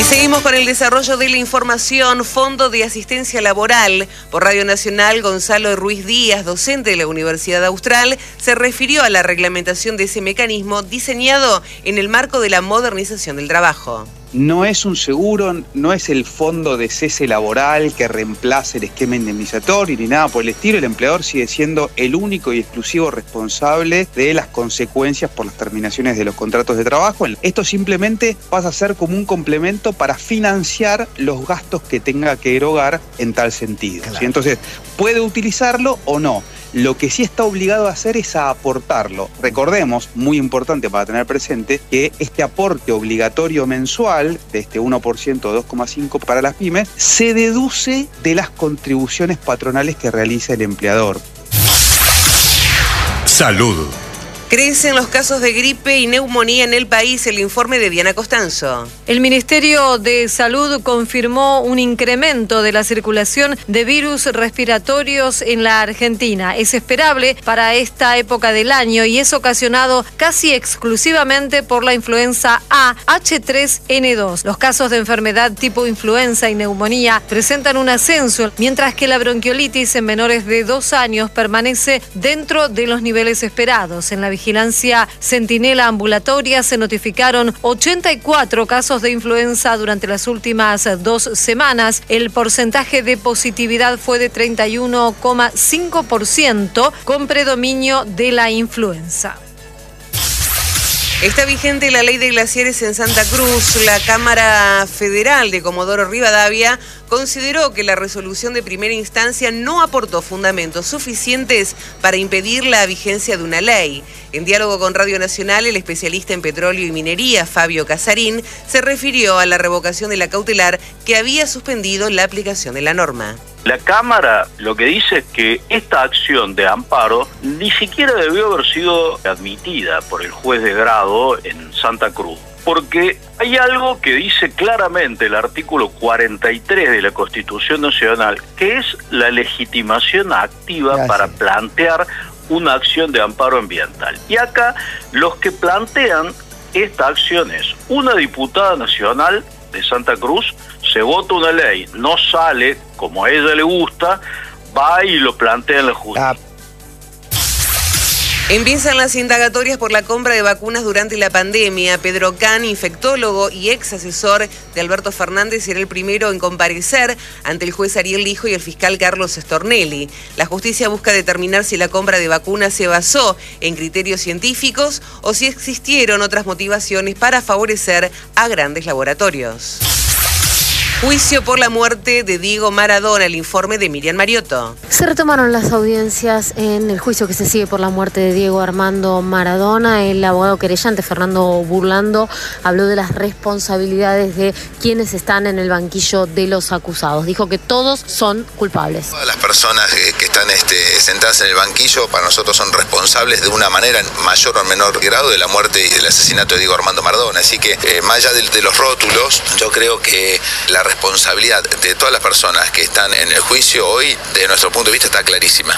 Y seguimos con el desarrollo de la información. Fondo de Asistencia Laboral. Por Radio Nacional, Gonzalo Ruiz Díaz, docente de la Universidad Austral, se refirió a la reglamentación de ese mecanismo diseñado en el marco de la modernización del trabajo. No es un seguro, no es el fondo de cese laboral que reemplace el esquema indemnizatorio ni nada por el estilo. El empleador sigue siendo el único y exclusivo responsable de las consecuencias por las terminaciones de los contratos de trabajo. Esto simplemente pasa a ser como un complemento para financiar los gastos que tenga que erogar en tal sentido. Claro. ¿Sí? Entonces, puede utilizarlo o no. Lo que sí está obligado a hacer es a aportarlo. Recordemos, muy importante para tener presente, que este aporte obligatorio mensual de este 1% o 2,5% para las pymes se deduce de las contribuciones patronales que realiza el empleador. Salud. Crecen los casos de gripe y neumonía en el país. El informe de Diana Costanzo. El Ministerio de Salud confirmó un incremento de la circulación de virus respiratorios en la Argentina. Es esperable para esta época del año y es ocasionado casi exclusivamente por la influenza A H3N2. Los casos de enfermedad tipo influenza y neumonía presentan un ascenso, mientras que la bronquiolitis en menores de 2 años permanece dentro de los niveles esperados. En la vigilancia centinela ambulatoria se notificaron 84 casos de influenza durante las últimas 2 semanas. El porcentaje de positividad fue de 31,5% con predominio de la influenza. Está vigente la ley de glaciares en Santa Cruz. La Cámara Federal de Comodoro Rivadavia consideró que la resolución de primera instancia no aportó fundamentos suficientes para impedir la vigencia de una ley. En diálogo con Radio Nacional, el especialista en petróleo y minería, Fabio Casarín, se refirió a la revocación de la cautelar que había suspendido la aplicación de la norma. La Cámara lo que dice es que esta acción de amparo ni siquiera debió haber sido admitida por el juez de grado en Santa Cruz, porque hay algo que dice claramente el artículo 43 de la Constitución Nacional, que es la legitimación activa para plantear una acción de amparo ambiental. Y acá los que plantean esta acción es una diputada nacional de Santa Cruz. Se vota una ley, no sale como a ella le gusta, va y lo plantea en la justicia. Empiezan las indagatorias por la compra de vacunas durante la pandemia. Pedro Can, infectólogo y ex asesor de Alberto Fernández, será el primero en comparecer ante el juez Ariel Lijo y el fiscal Carlos Stornelli. La justicia busca determinar si la compra de vacunas se basó en criterios científicos o si existieron otras motivaciones para favorecer a grandes laboratorios. Juicio por la muerte de Diego Maradona, el informe de Miriam Mariotto. Se retomaron las audiencias en el juicio que se sigue por la muerte de Diego Armando Maradona. El abogado querellante Fernando Burlando habló de las responsabilidades de quienes están en el banquillo de los acusados. Dijo que todos son culpables. Todas las personas que están sentadas en el banquillo para nosotros son responsables de una manera en mayor o menor grado de la muerte y del asesinato de Diego Armando Maradona. Así que más allá de los rótulos, yo creo que la responsabilidad de todas las personas que están en el juicio hoy, de nuestro punto de vista, está clarísima.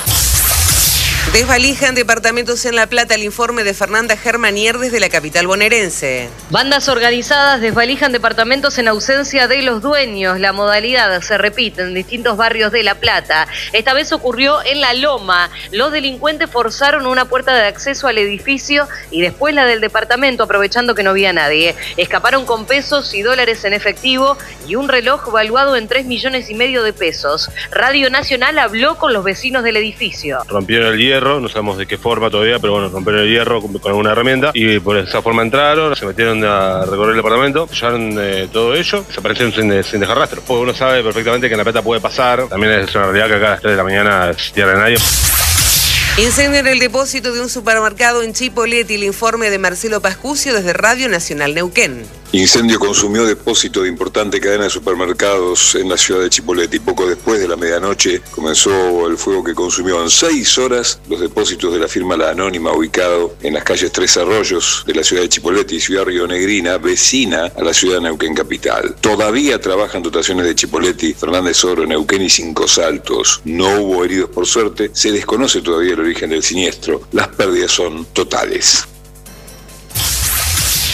Desvalijan departamentos en La Plata, el informe de Fernanda Germanier desde la capital bonaerense. Bandas organizadas desvalijan departamentos en ausencia de los dueños. La modalidad se repite en distintos barrios de La Plata. Esta vez ocurrió en La Loma. Los delincuentes forzaron una puerta de acceso al edificio y después la del departamento, aprovechando que no había nadie. Escaparon con pesos y dólares en efectivo y un reloj valuado en 3,5 millones de pesos. Radio Nacional habló con los vecinos del edificio. Rompieron el hierro, no sabemos de qué forma todavía, pero bueno, rompieron el hierro con alguna herramienta y por esa forma entraron, se metieron a recorrer el departamento, llevaron todo ello, desaparecieron sin dejar rastro. Pues uno sabe perfectamente que en La Plata puede pasar, también es una realidad que acá a las 3 de la mañana es tierra de nadie. Incendio en el depósito de un supermercado en Chipoleti, el informe de Marcelo Pascucio desde Radio Nacional Neuquén. Incendio consumió depósito de importante cadena de supermercados en la ciudad de Chipoleti. Poco después de la medianoche comenzó el fuego que consumió en 6 horas los depósitos de la firma La Anónima, ubicado en las calles Tres Arroyos de la ciudad de Chipoleti, ciudad rionegrina, vecina a la ciudad de Neuquén capital. Todavía trabajan dotaciones de Chipoleti, Fernández Oro, Neuquén y Cinco Saltos. No hubo heridos por suerte, se desconoce todavía el origen del siniestro. Las pérdidas son totales.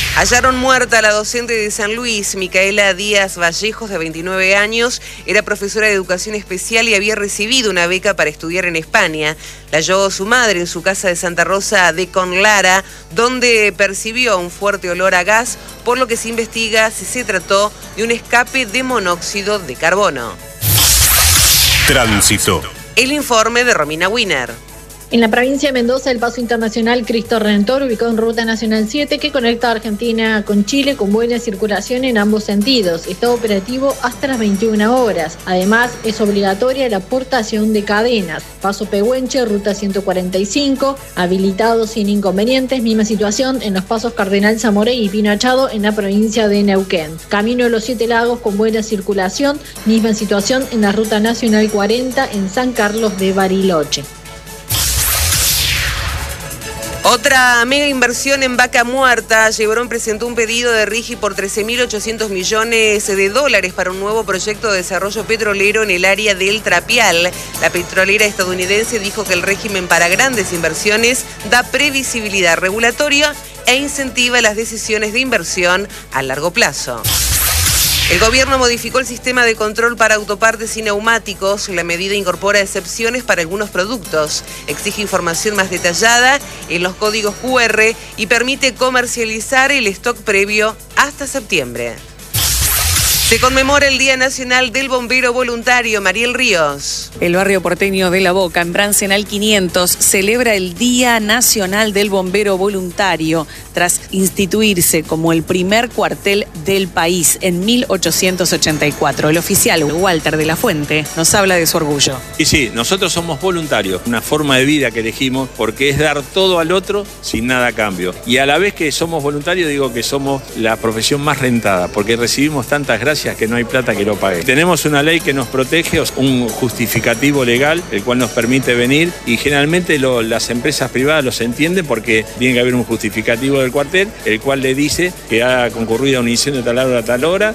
Hallaron muerta la docente de San Luis, Micaela Díaz Vallejos, de 29 años. Era profesora de educación especial y había recibido una beca para estudiar en España. La halló su madre en su casa de Santa Rosa de Conlara, donde percibió un fuerte olor a gas, por lo que se investiga si se trató de un escape de monóxido de carbono. Tránsito. El informe de Romina Wiener. En la provincia de Mendoza, el paso internacional Cristo Redentor, ubicado en Ruta Nacional 7, que conecta a Argentina con Chile, con buena circulación en ambos sentidos. Está operativo hasta las 21 horas. Además, es obligatoria la portación de cadenas. Paso Pehuenche, Ruta 145, habilitado sin inconvenientes. Misma situación en los pasos Cardenal Zamoré y Pino Achado en la provincia de Neuquén. Camino de los Siete Lagos con buena circulación. Misma situación en la Ruta Nacional 40 en San Carlos de Bariloche. Otra mega inversión en Vaca Muerta. Chevron presentó un pedido de RIGI por $13.800 millones para un nuevo proyecto de desarrollo petrolero en el área del Trapial. La petrolera estadounidense dijo que el régimen para grandes inversiones da previsibilidad regulatoria e incentiva las decisiones de inversión a largo plazo. El gobierno modificó el sistema de control para autopartes y neumáticos. La medida incorpora excepciones para algunos productos, exige información más detallada en los códigos QR y permite comercializar el stock previo hasta septiembre. Se conmemora el Día Nacional del Bombero Voluntario. Mariel Ríos. El barrio porteño de La Boca, en Brancenal 500, celebra el Día Nacional del Bombero Voluntario tras instituirse como el primer cuartel del país en 1884. El oficial Walter de la Fuente nos habla de su orgullo. Y sí, nosotros somos voluntarios, una forma de vida que elegimos porque es dar todo al otro sin nada a cambio. Y a la vez que somos voluntarios, digo que somos la profesión más rentada porque recibimos tantas gracias que no hay plata que lo pague. Tenemos una ley que nos protege, un justificativo legal, el cual nos permite venir y generalmente las empresas privadas los entienden porque tiene que haber un justificativo del cuartel, el cual le dice que ha concurrido a un incendio de tal hora a tal hora.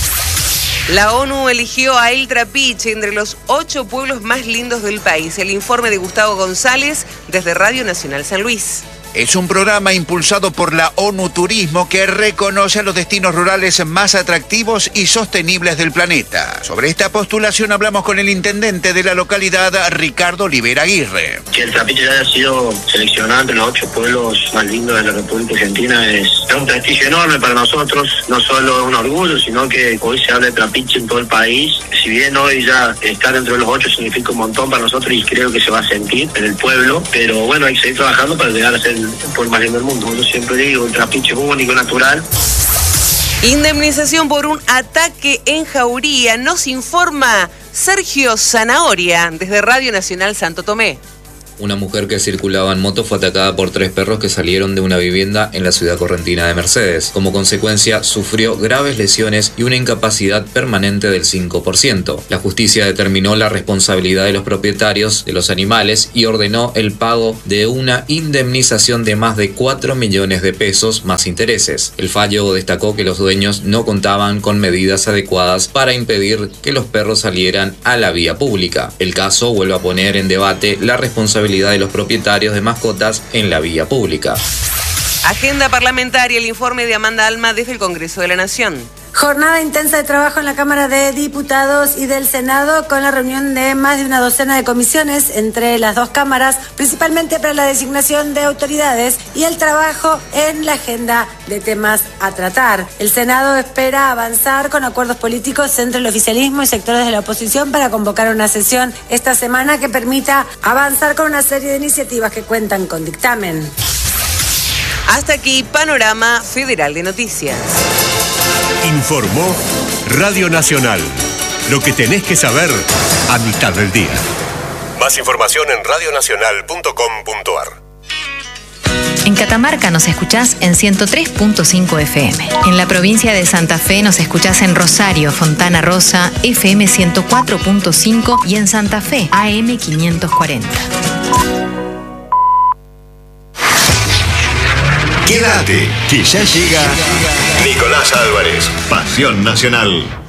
La ONU eligió a El Trapiche entre los 8 pueblos más lindos del país. El informe de Gustavo González desde Radio Nacional San Luis. Es un programa impulsado por la ONU Turismo que reconoce a los destinos rurales más atractivos y sostenibles del planeta. Sobre esta postulación hablamos con el intendente de la localidad, Ricardo Olivera Aguirre. Que El Trapiche haya sido seleccionado entre los 8 pueblos más lindos de la República Argentina es un prestigio enorme para nosotros, no solo un orgullo, sino que hoy se habla de Trapiche en todo el país. Si bien hoy ya estar dentro de los 8 significa un montón para nosotros y creo que se va a sentir en el pueblo, pero bueno, hay que seguir trabajando para llegar a ser el pueblo más lindo del mundo. Yo siempre digo, el Trapiche es único, natural. Indemnización por un ataque en Jauría. Nos informa Sergio Zanahoria desde Radio Nacional Santo Tomé. Una mujer que circulaba en moto fue atacada por 3 perros que salieron de una vivienda en la ciudad correntina de Mercedes. Como consecuencia, sufrió graves lesiones y una incapacidad permanente del 5%. La justicia determinó la responsabilidad de los propietarios de los animales y ordenó el pago de una indemnización de más de 4 millones de pesos más intereses. El fallo destacó que los dueños no contaban con medidas adecuadas para impedir que los perros salieran a la vía pública. El caso vuelve a poner en debate la responsabilidad de los propietarios de mascotas en la vía pública. Agenda parlamentaria, el informe de Amanda Alma desde el Congreso de la Nación. Jornada intensa de trabajo en la Cámara de Diputados y del Senado con la reunión de más de una docena de comisiones entre las dos cámaras, principalmente para la designación de autoridades y el trabajo en la agenda de temas a tratar. El Senado espera avanzar con acuerdos políticos entre el oficialismo y sectores de la oposición para convocar una sesión esta semana que permita avanzar con una serie de iniciativas que cuentan con dictamen. Hasta aquí, Panorama Federal de Noticias. Informó Radio Nacional. Lo que tenés que saber a mitad del día. Más información en radionacional.com.ar. En Catamarca nos escuchás en 103.5 FM. En la provincia de Santa Fe nos escuchás en Rosario, Fontana Rosa, FM 104.5 y en Santa Fe, AM 540. Quédate, que ya llega Nicolás Álvarez, Pasión Nacional.